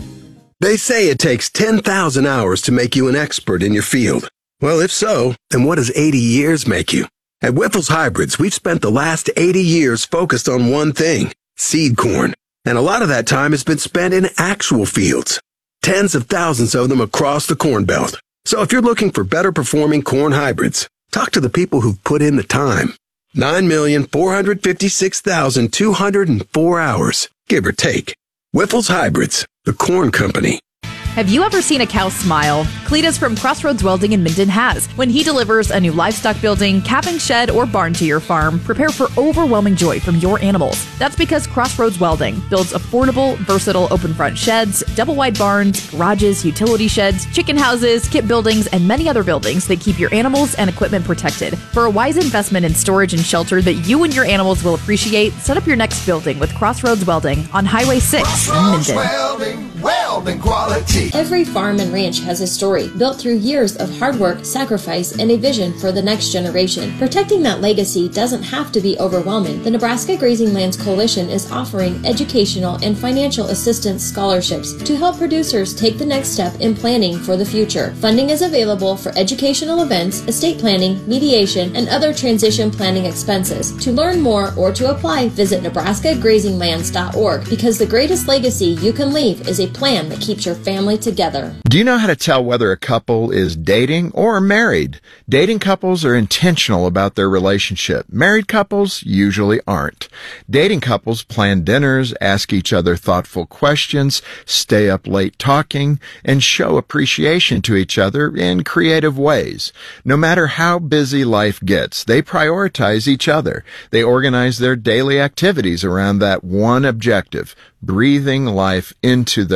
They say it takes ten thousand hours to make you an expert in your field. Well, if so, then what does eighty years make you? At Wyffels Hybrids, we've spent the last eighty years focused on one thing, seed corn. And a lot of that time has been spent in actual fields. Tens of thousands of them across the Corn Belt. So if you're looking for better performing corn hybrids, talk to the people who've put in the time. nine million, four hundred fifty-six thousand, two hundred four hours, give or take. Wyffels Hybrids, the corn company. Have you ever seen a cow smile? Cletus from Crossroads Welding in Minden has. When he delivers a new livestock building, cabin, shed, or barn to your farm, prepare for overwhelming joy from your animals. That's because Crossroads Welding builds affordable, versatile open front sheds, double wide barns, garages, utility sheds, chicken houses, kit buildings, and many other buildings that keep your animals and equipment protected. For a wise investment in storage and shelter that you and your animals will appreciate, set up your next building with Crossroads Welding on Highway six in Minden. Welding, welding quality. Every farm and ranch has a story built through years of hard work, sacrifice, and a vision for the next generation. Protecting that legacy doesn't have to be overwhelming. The Nebraska Grazing Lands Coalition is offering educational and financial assistance scholarships to help producers take the next step in planning for the future. Funding is available for educational events, estate planning, mediation, and other transition planning expenses. To learn more or to apply, visit Nebraska Grazing Lands dot org, because the greatest legacy you can leave is a plan that keeps your family together. Do you know how to tell whether a couple is dating or married? Dating couples are intentional about their relationship. Married couples usually aren't. Dating couples plan dinners, ask each other thoughtful questions, stay up late talking, and show appreciation to each other in creative ways. No matter how busy life gets, they prioritize each other. They organize their daily activities around that one objective, breathing life into their relationship.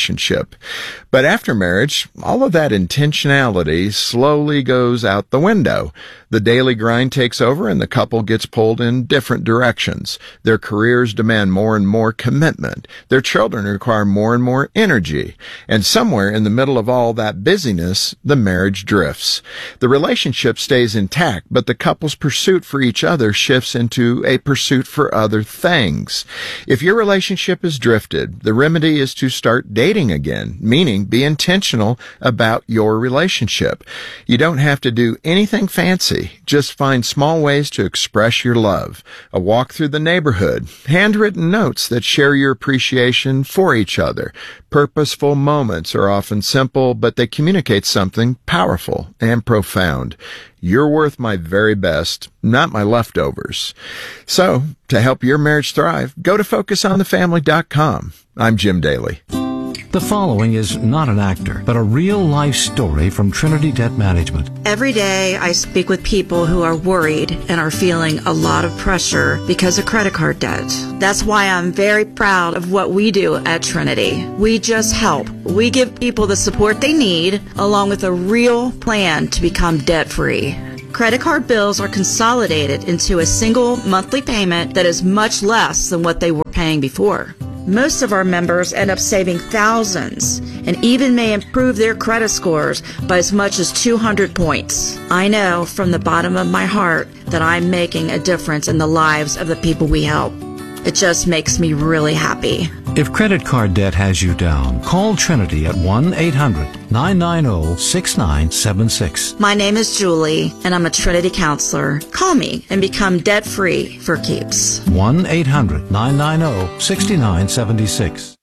relationship. But after marriage, all of that intentionality slowly goes out the window. The daily grind takes over and the couple gets pulled in different directions. Their careers demand more and more commitment. Their children require more and more energy. And somewhere in the middle of all that busyness, the marriage drifts. The relationship stays intact, but the couple's pursuit for each other shifts into a pursuit for other things. If your relationship has drifted, the remedy is to start dating again, meaning be intentional about your relationship. You don't have to do anything fancy. Just find small ways to express your love. A walk through the neighborhood, handwritten notes that share your appreciation for each other. Purposeful moments are often simple, but they communicate something powerful and profound. You're worth my very best, not my leftovers. So, to help your marriage thrive, go to focus on the family dot com. I'm Jim Daly. The following is not an actor, but a real-life story from Trinity Debt Management. Every day I speak with people who are worried and are feeling a lot of pressure because of credit card debt. That's why I'm very proud of what we do at Trinity. We just help. We give people the support they need, along with a real plan to become debt-free. Credit card bills are consolidated into a single monthly payment that is much less than what they were paying before. Most of our members end up saving thousands and even may improve their credit scores by as much as two hundred points. I know from the bottom of my heart that I'm making a difference in the lives of the people we help. It just makes me really happy. If credit card debt has you down, call Trinity at one eight hundred nine nine zero six nine seven six. My name is Julie, and I'm a Trinity counselor. Call me and become debt-free for keeps. one eight hundred nine nine zero six nine seven six.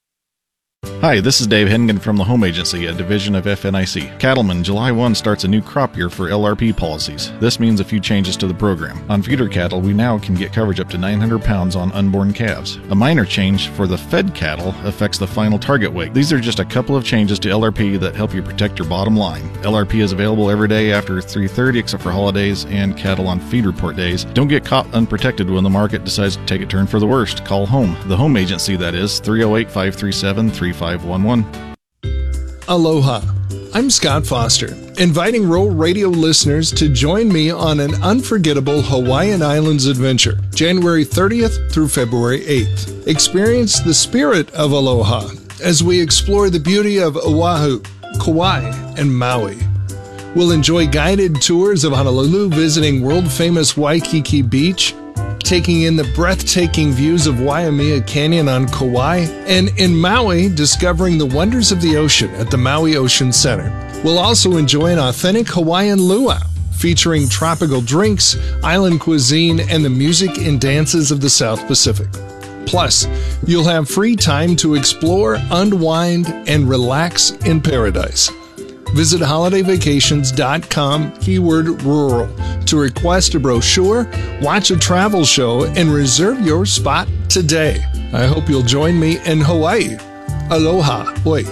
Hi, this is Dave Hennigan from the Home Agency, a division of F N I C. Cattlemen, July first starts a new crop year for L R P policies. This means a few changes to the program. On feeder cattle, we now can get coverage up to nine hundred pounds on unborn calves. A minor change for the fed cattle affects the final target weight. These are just a couple of changes to L R P that help you protect your bottom line. L R P is available every day after three thirty except for holidays and cattle on feed report days. Don't get caught unprotected when the market decides to take a turn for the worst. Call home. The Home Agency, that is, three oh eight, five three seven, three five one one. Aloha. I'm Scott Foster, inviting Rural Radio listeners to join me on an unforgettable Hawaiian Islands adventure, January thirtieth through February eighth. Experience the spirit of aloha as we explore the beauty of Oahu, Kauai, and Maui. We'll enjoy guided tours of Honolulu, visiting world-famous Waikiki Beach, taking in the breathtaking views of Waimea Canyon on Kauai, and in Maui, discovering the wonders of the ocean at the Maui Ocean Center. We'll also enjoy an authentic Hawaiian luau, featuring tropical drinks, island cuisine, and the music and dances of the South Pacific. Plus, you'll have free time to explore, unwind, and relax in paradise. Visit holiday vacations dot com, keyword rural, to request a brochure, watch a travel show, and reserve your spot today. I hope you'll join me in Hawaii. Aloha. Oi.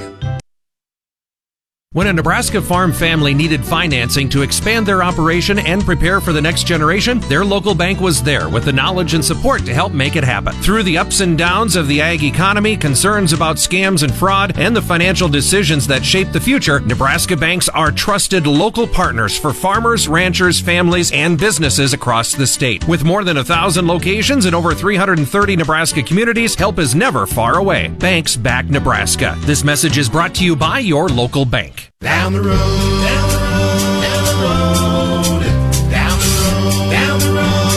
When a Nebraska farm family needed financing to expand their operation and prepare for the next generation, their local bank was there with the knowledge and support to help make it happen. Through the ups and downs of the ag economy, concerns about scams and fraud, and the financial decisions that shape the future, Nebraska banks are trusted local partners for farmers, ranchers, families, and businesses across the state. With more than a thousand locations and over three hundred thirty Nebraska communities, help is never far away. Banks back Nebraska. This message is brought to you by your local bank. Down the road, down the road, down the road, down the road, down the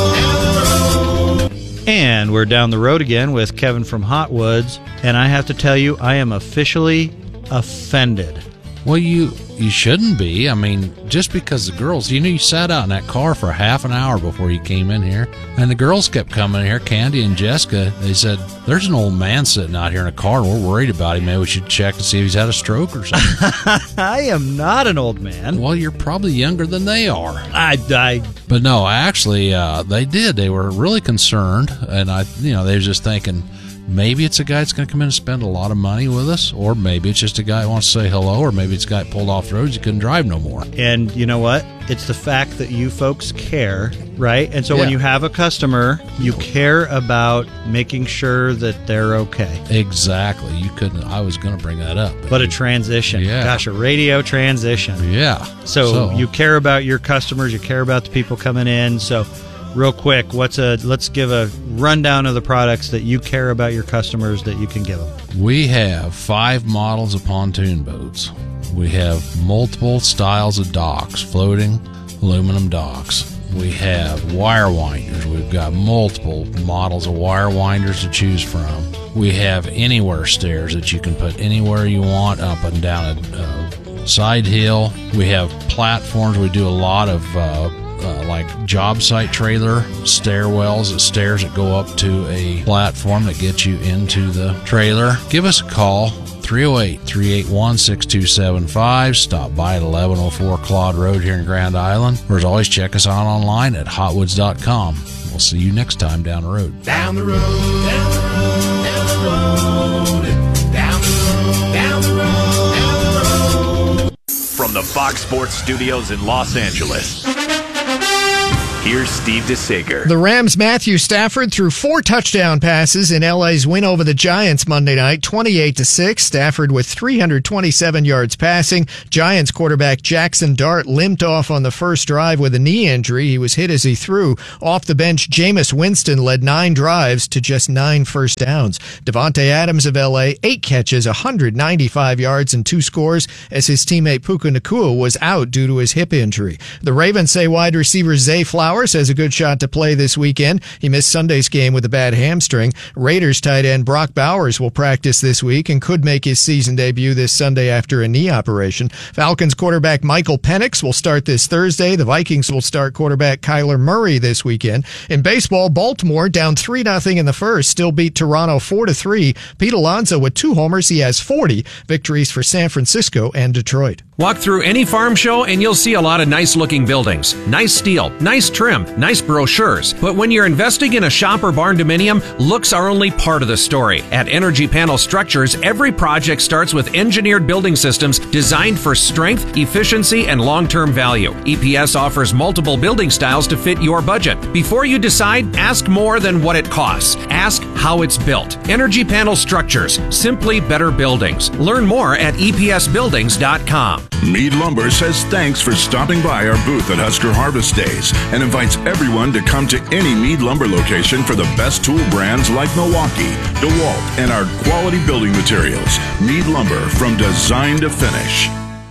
road, down the road. And we're down the road again with Kevin from Hot Woods, and I have to tell you, I am officially offended. Well, you you shouldn't be. I mean, just because the girls, you know, you sat out in that car for half an hour before you came in here, and the girls kept coming in here, Candy and Jessica. They said, there's an old man sitting out here in a car, and we're worried about him. Maybe we should check to see if he's had a stroke or something. I am not an old man. Well, you're probably younger than they are. I, I But no, actually, uh, they did. They were really concerned, and I, you know, they were just thinking, Maybe it's a guy that's going to come in and spend a lot of money with us, or maybe it's just a guy who wants to say hello, or maybe it's a guy that pulled off the roads, he couldn't drive no more. And you know what? It's the fact that you folks care, right? And so Yeah. when you have a customer, you care about making sure that they're okay. Exactly. You couldn't, I was going to bring that up. What a transition. Yeah. Gosh, a radio transition. Yeah. So, So- you care about your customers, you care about the people coming in. So real quick, what's a let's give a rundown of the products that you care about your customers that you can give them. We have five models of pontoon boats. We have multiple styles of docks, floating aluminum docks. We have wire winders. We've got multiple models of wire winders to choose from. We have anywhere stairs that you can put anywhere you want, up and down a, a side hill. We have platforms. We do a lot of uh, uh, like job site trailer stairwells, the stairs that go up to a platform that gets you into the trailer. Give us a call. three oh eight, three eight one, six two seven five. Stop by at eleven oh four Claude Road here in Grand Island. Or as always, check us out online at hotwoods dot com. We'll see you next time down the road. Down the road, down the road, down the road, down the road, down the road, down the road. From the Fox Sports Studios in Los Angeles, here's Steve DeSager. The Rams' Matthew Stafford threw four touchdown passes in L A's win over the Giants Monday night, twenty-eight to six. Stafford with three hundred twenty-seven yards passing. Giants quarterback Jackson Dart limped off on the first drive with a knee injury. He was hit as he threw. Off the bench, Jameis Winston led nine drives to just nine first downs. Devontae Adams of L A, eight catches, one hundred ninety-five yards and two scores as his teammate Puka Nacua was out due to his hip injury. The Ravens say wide receiver Zay Flowers has a good shot to play this weekend. He missed Sunday's game with a bad hamstring. Raiders tight end Brock Bowers will practice this week and could make his season debut this Sunday after a knee operation. Falcons quarterback Michael Penix will start this Thursday. The Vikings will start quarterback Kyler Murray this weekend. In baseball, Baltimore down three nothing in the first, still beat Toronto four to three. Pete Alonso with two homers, he has forty. Victories for San Francisco and Detroit. Walk through any farm show and you'll see a lot of nice looking buildings, nice steel, nice trim, nice brochures. But when you're investing in a shop or barn dominium, looks are only part of the story. At Energy Panel Structures, every project starts with engineered building systems designed for strength, efficiency, and long-term value. E P S offers multiple building styles to fit your budget. Before you decide, ask more than what it costs. Ask how it's built. Energy Panel Structures, simply better buildings. Learn more at E P S buildings dot com. Mead Lumber says thanks for stopping by our booth at Husker Harvest Days and invites everyone to come to any Mead Lumber location for the best tool brands like Milwaukee, DeWalt, and our quality building materials. Mead Lumber, from design to finish.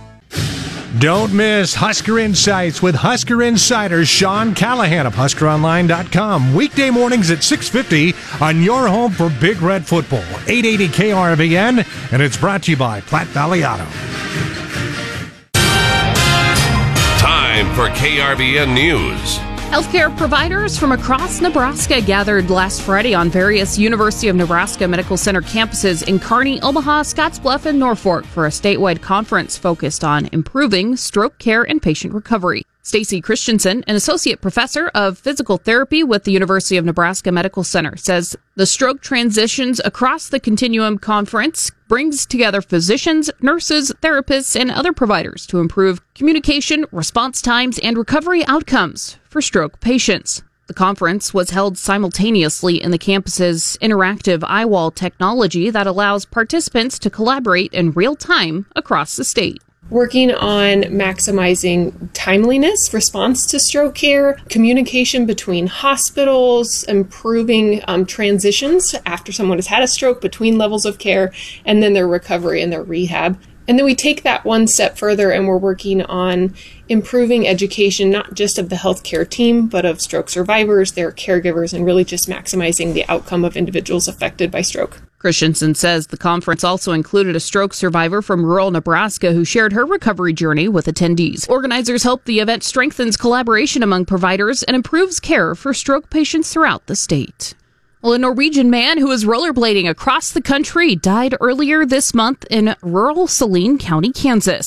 Don't miss Husker Insights with Husker Insider Sean Callahan of Husker Online dot com. Weekday mornings at six fifty on your home for Big Red Football. eight eighty K R V N, and it's brought to you by Platte Valley Auto. Time for K R V N News. Healthcare providers from across Nebraska gathered last Friday on various University of Nebraska Medical Center campuses in Kearney, Omaha, Scottsbluff, and Norfolk for a statewide conference focused on improving stroke care and patient recovery. Stacy Christensen, an associate professor of physical therapy with the University of Nebraska Medical Center, says the Stroke Transitions Across the Continuum conference brings together physicians, nurses, therapists, and other providers to improve communication, response times, and recovery outcomes for stroke patients. The conference was held simultaneously in the campus's interactive iWall technology that allows participants to collaborate in real time across the state. Working on maximizing timeliness, response to stroke care, communication between hospitals, improving um, transitions after someone has had a stroke between levels of care, and then their recovery and their rehab. And then we take that one step further and we're working on improving education, not just of the healthcare team, but of stroke survivors, their caregivers, and really just maximizing the outcome of individuals affected by stroke. Christensen says the conference also included a stroke survivor from rural Nebraska who shared her recovery journey with attendees. Organizers hope the event strengthens collaboration among providers and improves care for stroke patients throughout the state. Well, a Norwegian man who was rollerblading across the country died earlier this month in rural Saline County, Kansas.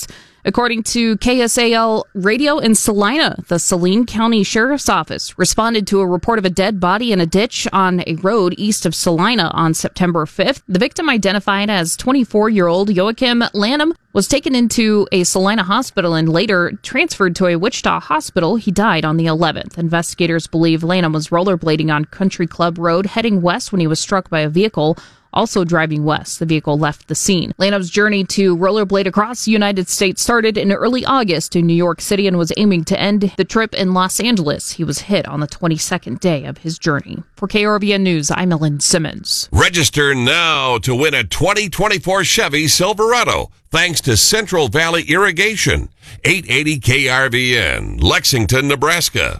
According to K S A L Radio in Salina, the Saline County Sheriff's Office responded to a report of a dead body in a ditch on a road east of Salina on September fifth. The victim, identified as twenty-four-year-old Joachim Lanham, was taken into a Salina hospital and later transferred to a Wichita hospital. He died on the eleventh. Investigators believe Lanham was rollerblading on Country Club Road heading west when he was struck by a vehicle. Also driving west, the vehicle left the scene. Lanham's journey to rollerblade across the United States started in early August in New York City and was aiming to end the trip in Los Angeles. He was hit on the twenty-second day of his journey. For K R V N News, I'm Ellen Simmons. Register now to win a twenty twenty-four Chevy Silverado thanks to Central Valley Irrigation. eight eighty K R V N, Lexington, Nebraska.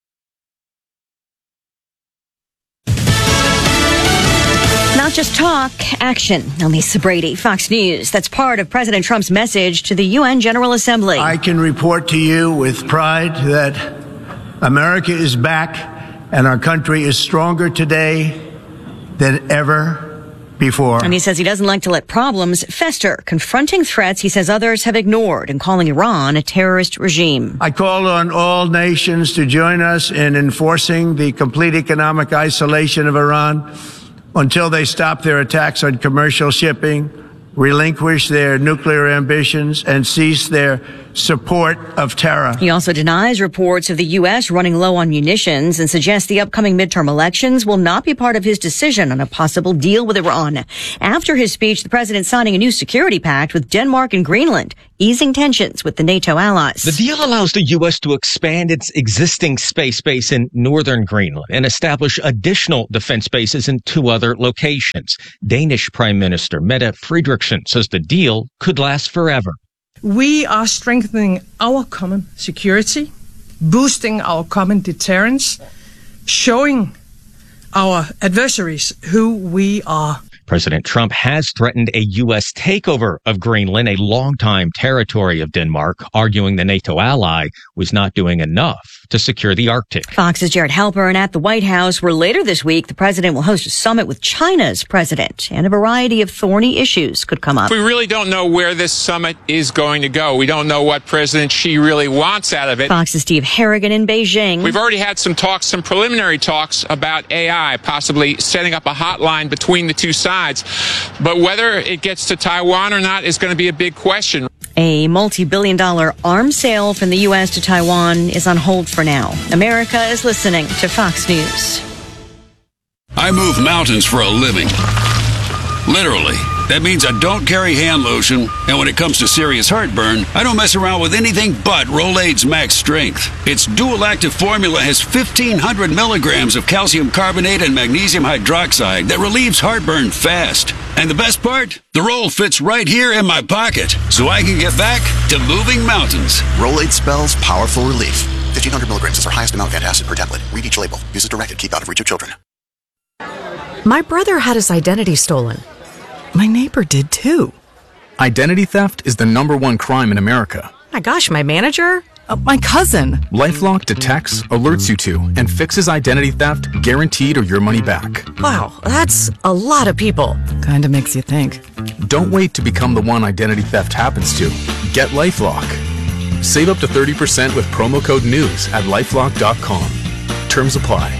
Not just talk, action. I'm Lisa Brady, Fox News. That's part of President Trump's message to the U N General Assembly. I can report to you with pride that America is back and our country is stronger today than ever before. And he says he doesn't like to let problems fester, confronting threats he says others have ignored and calling Iran a terrorist regime. I call on all nations to join us in enforcing the complete economic isolation of Iran until they stop their attacks on commercial shipping, relinquish their nuclear ambitions, and cease their support of terror. He also denies reports of the U S running low on munitions and suggests the upcoming midterm elections will not be part of his decision on a possible deal with Iran. After his speech, the president signing a new security pact with Denmark and Greenland, easing tensions with the NATO allies. The deal allows the U S to expand its existing space base in northern Greenland and establish additional defense bases in two other locations. Danish Prime Minister Mette Frederiksen says the deal could last forever. We are strengthening our common security, boosting our common deterrence, showing our adversaries who we are. President Trump has threatened a U S takeover of Greenland, a longtime territory of Denmark, arguing the NATO ally was not doing enough to secure the Arctic. Fox's Jared Halpern at the White House, where later this week the president will host a summit with China's president, and a variety of thorny issues could come up. We really don't know where this summit is going to go. We don't know what President Xi really wants out of it. Fox's Steve Harrigan in Beijing. We've already had some talks, some preliminary talks about A I, possibly setting up a hotline between the two sides. But whether it gets to Taiwan or not is going to be a big question. A multi-billion dollar arms sale from the U S to Taiwan is on hold for now. America is listening to Fox News. I move mountains for a living. Literally. That means I don't carry hand lotion, and when it comes to serious heartburn, I don't mess around with anything but Rolaids Max Strength. Its dual-active formula has fifteen hundred milligrams of calcium carbonate and magnesium hydroxide that relieves heartburn fast. And the best part? The roll fits right here in my pocket, so I can get back to moving mountains. Rolaids spells powerful relief. fifteen hundred milligrams is our highest amount of antacid per tablet. Read each label. Use as directed. Keep out of reach of children. My brother had his identity stolen. My neighbor did too. Identity theft is the number one crime in America. My gosh, my manager? Uh, my cousin. LifeLock detects, alerts you to, and fixes identity theft, guaranteed or your money back. Wow, that's a lot of people. Kinda makes you think. Don't wait to become the one identity theft happens to. Get LifeLock. Save up to thirty percent with promo code NEWS at lifelock dot com. Terms apply.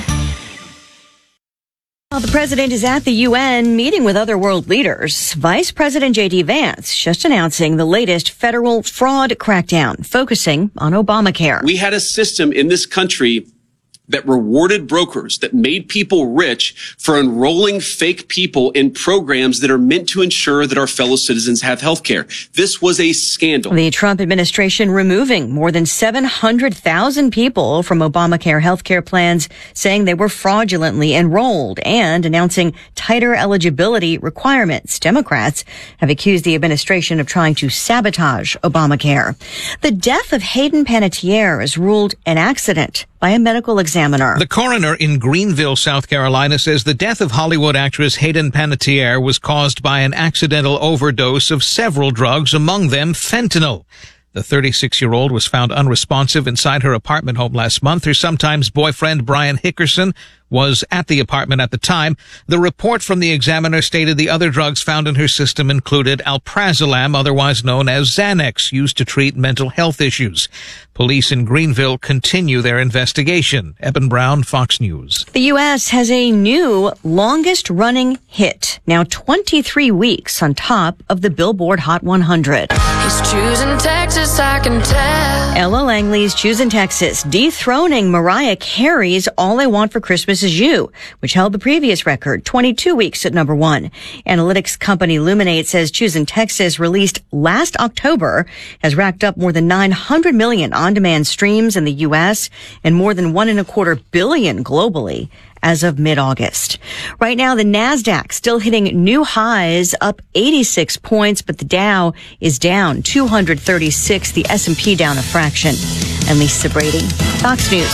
While the president is at the U N meeting with other world leaders, Vice President J D Vance just announcing the latest federal fraud crackdown, focusing on Obamacare. We had a system in this country that rewarded brokers, that made people rich for enrolling fake people in programs that are meant to ensure that our fellow citizens have health care. This was a scandal. The Trump administration removing more than seven hundred thousand people from Obamacare health care plans, saying they were fraudulently enrolled, and announcing tighter eligibility requirements. Democrats have accused the administration of trying to sabotage Obamacare. The death of Hayden Panettiere is ruled an accident by a medical examiner. The coroner in Greenville, South Carolina, says the death of Hollywood actress Hayden Panettiere was caused by an accidental overdose of several drugs, among them fentanyl. The thirty-six-year-old was found unresponsive inside her apartment home last month. Her sometimes boyfriend, Brian Hickerson, was at the apartment at the time. The report from the examiner stated the other drugs found in her system included alprazolam, otherwise known as Xanax, used to treat mental health issues. Police in Greenville continue their investigation. Eben Brown, Fox News. The U S has a new longest-running hit, now twenty-three weeks on top of the Billboard Hot one hundred. He's choosing Texas, I can tell. Ella Langley's Choosing Texas, dethroning Mariah Carey's All I Want for Christmas Is You, which held the previous record, twenty-two weeks at number one. Analytics company Luminate says Choosing Texas, released last October, has racked up more than nine hundred million on-demand streams in the U S and more than one and a quarter billion globally as of mid-August. Right now, the NASDAQ still hitting new highs, up eighty-six points, but the Dow is down two hundred thirty-six, the S and P down a fraction. And Lisa Brady, Fox News.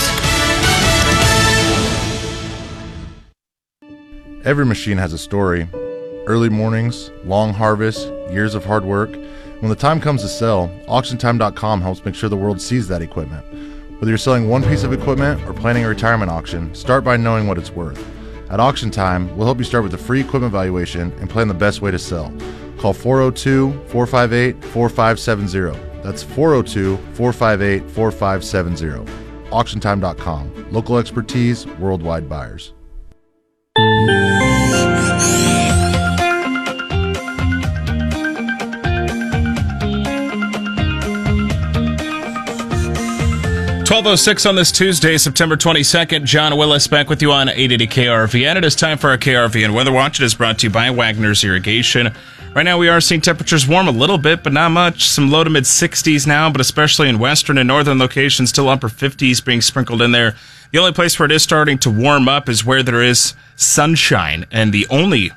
Every machine has a story. Early mornings, long harvests, years of hard work. When the time comes to sell, auction time dot com helps make sure the world sees that equipment. Whether you're selling one piece of equipment or planning a retirement auction, start by knowing what it's worth. At Auction Time, we'll help you start with a free equipment valuation and plan the best way to sell. Call four oh two, four five eight, four five seven zero. That's four oh two, four five eight, four five seven zero. auction time dot com. Local expertise, worldwide buyers. twelve oh six on this Tuesday, September twenty-second. John Willis back with you on eight eighty K R V N. It is time for our K R V N Weather Watch. It is brought to you by Wagner's Irrigation. Right now we are seeing temperatures warm a little bit, but not much. Some low to mid sixties now, but especially in western and northern locations, still upper fifties being sprinkled in there. The only place where it is starting to warm up is where there is sunshine, and the only